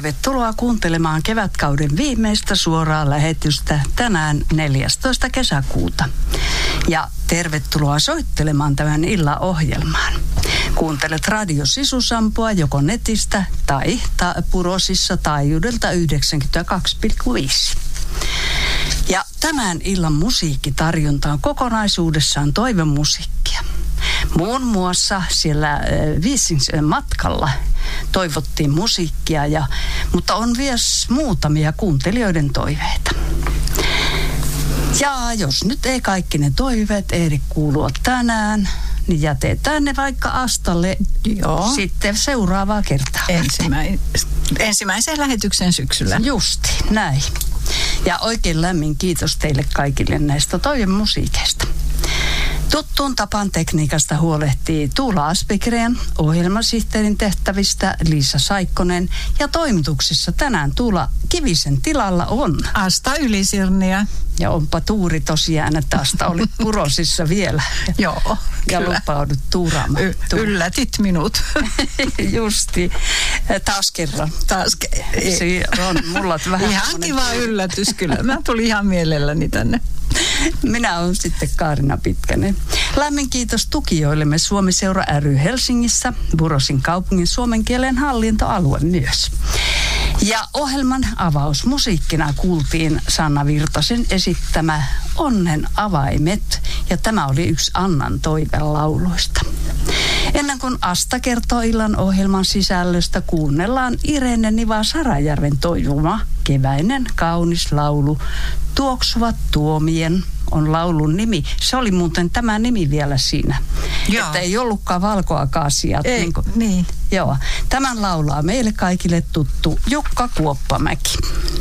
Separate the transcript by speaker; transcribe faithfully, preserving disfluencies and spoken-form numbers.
Speaker 1: Tervetuloa kuuntelemaan kevätkauden viimeistä suoraa lähetystä tänään neljästoista kesäkuuta. Ja tervetuloa soittelemaan tämän illan ohjelmaan. Kuuntelet Radio Sisusampua joko netistä tai ta- Purosissa taajuudelta yhdeksänkymmentäkaksi pilkku viisi. Ja tämän illan musiikkitarjonta on kokonaisuudessaan toivemusiikkia. Muun muassa siellä Viisingsen matkalla toivottiin musiikkia, ja, mutta on myös muutamia kuuntelijoiden toiveita. Ja jos nyt ei kaikki ne toiveet ehdi kuulua tänään, niin jätetään ne vaikka Astalle. Joo. Sitten seuraavaa kertaa.
Speaker 2: Ensimmäi- ensimmäisen lähetyksen syksyllä.
Speaker 1: Justi, näin. Ja oikein lämmin kiitos teille kaikille näistä toivemusiikeista. Tuttuun tapaan tekniikasta huolehtii Tuula Aspegren, ohjelmasihteerin tehtävistä Liisa Saikkonen ja toimituksissa tänään Tuula Kivisen tilalla on
Speaker 2: Asta Ylisirniä.
Speaker 1: Ja onpa tuuri tosiaan, että Asta oli Purosissa vielä.
Speaker 2: Joo,
Speaker 1: ja
Speaker 2: kyllä.
Speaker 1: lupaudut tuuraamaan.
Speaker 2: Y- yllätit minut.
Speaker 1: Justi. Taas kerran.
Speaker 2: Taas ke-
Speaker 1: Se on mulla vähän
Speaker 2: ihan
Speaker 1: semmoinen...
Speaker 2: kiva yllätys kyllä. Mä tulin ihan mielelläni tänne.
Speaker 1: Minä olen sitten Kaarina Pitkänen. Lämmin kiitos tukijoillemme Suomi-seura ry Helsingissä, Purosin kaupungin suomen kielen hallintoalue myös. Ja ohjelman avausmusiikkina kuultiin Sanna Virtasen esittämä Onnen avaimet, ja tämä oli yksi Annan toivelauluista. Ennen kuin Asta kertoo illan ohjelman sisällöstä, kuunnellaan Irene Niva Sarajärven toivoma keväinen kaunis laulu Tuoksuvat tuomien on laulun nimi. Se oli muuten tämä nimi vielä siinä. Joo. Että ei ollutkaan valkoakaasiat.
Speaker 2: Ei,
Speaker 1: niin, kuin,
Speaker 2: niin.
Speaker 1: Joo. Tämän laulaa meille kaikille tuttu Jukka Kuoppamäki.